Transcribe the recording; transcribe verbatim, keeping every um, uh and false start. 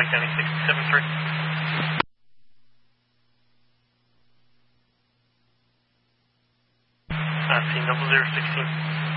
Lake County sixty-seven three. Uh, C double zero sixteen.